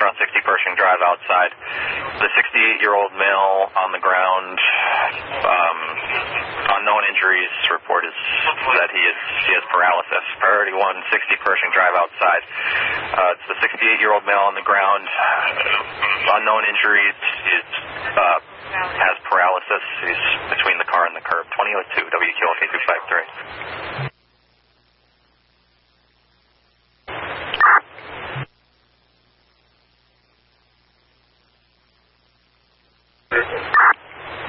around 60 Pershing Drive outside. The 68-year-old male on the ground, unknown injuries. Report is that he has paralysis. Priority 1, 60 Pershing Drive outside. It's the 68-year-old male on the ground, unknown injuries. Has paralysis. He's between the car and the curb. 2002 WQLK 253.